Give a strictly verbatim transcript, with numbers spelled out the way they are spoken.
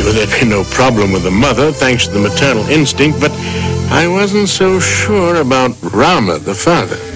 knew there'd be no problem with the mother, thanks to the maternal instinct, but I wasn't so sure about Rama, the father.